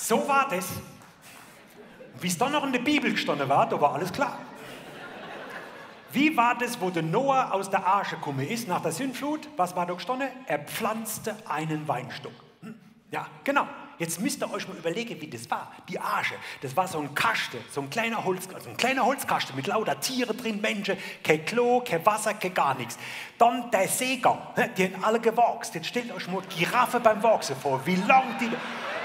So war das. Wie es dann noch in der Bibel gestanden war, da war alles klar. Wie war das, wo der Noah aus der Arche gekommen ist, nach der Sintflut? Was war da gestanden? Er pflanzte einen Weinstock. Ja, genau. Jetzt müsst ihr euch mal überlegen, wie das war. Die Arche, das war so ein Kasten, so ein kleiner Holzkasten mit lauter Tiere drin, Menschen, kein Klo, kein Wasser, kein gar nichts. Dann der Seegang, die haben alle gewachsen. Jetzt stellt euch mal die Giraffe beim Wachsen vor, wie lang die...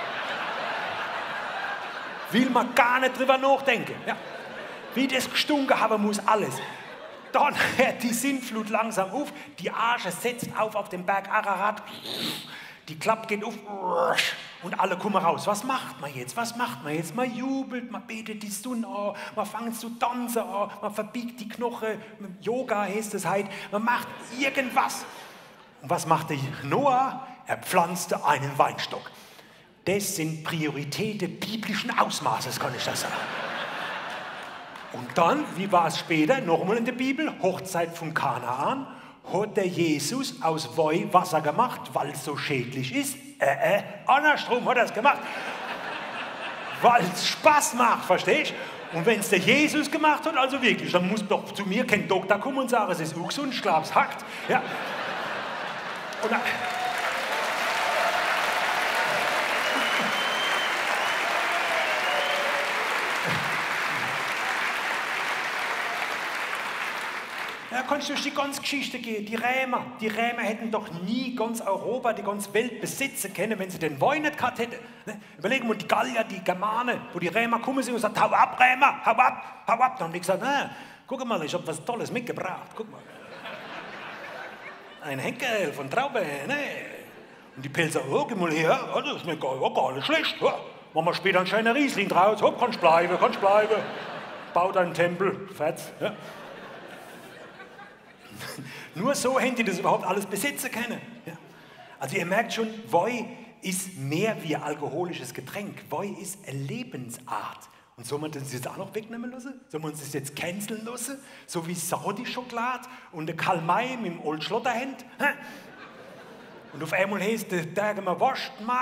Will man gar nicht drüber nachdenken. Ja. Wie das gestunken haben muss, alles. Dann hört die Sintflut langsam auf, die Arche setzt auf den Berg Ararat, die Klappe geht auf und alle kommen raus. Was macht man jetzt? Was macht man jetzt? Man jubelt, man betet die Sonne an, man fängt zu tanzen an, man verbiegt die Knochen, Yoga heißt es halt, man macht irgendwas. Und was machte Noah? Er pflanzte einen Weinstock. Das sind Prioritäten biblischen Ausmaßes, kann ich das sagen. Und dann, wie war es später, nochmal in der Bibel, Hochzeit von Kanaan, hat der Jesus aus Weih Wasser gemacht, weil es so schädlich ist. Andersrum hat er es gemacht, weil es Spaß macht, verstehst du? Und wenn es der Jesus gemacht hat, also wirklich, dann muss doch zu mir kein Doktor kommen und sagen, es ist auch gesund, ich glaube, es hackt. Ja. Und dann, ja, kannst du durch die ganze Geschichte gehen. Die Römer hätten doch nie ganz Europa, die ganze Welt besitzen können, wenn sie den Wein nicht gehabt hätten. Überlegen wir die Gallier, die Germanen, wo die Römer kommen sind und sagen, hau ab, Römer, hau ab, hau ab. Dann haben die gesagt, guck mal, ich habe was Tolles mitgebracht, guck mal. Ein Henkel von Traube, ne? Und die Pilzer, geh mal her, das ist mir gar nicht schlecht. Ja. Machen wir später einen schönen Riesling draus, kannst bleiben. Bau deinen Tempel, fertig. Ja. Nur so hätten die das überhaupt alles besitzen können. Ja. Also ihr merkt schon, Wein ist mehr wie ein alkoholisches Getränk. Wein ist eine Lebensart. Und soll man das jetzt auch noch wegnehmen lassen? Soll man uns das jetzt canceln lassen? So wie Saudi-Schokolade und der Karl May mit dem Old Schlotterhand? Und auf einmal heißt der Tag immer wascht,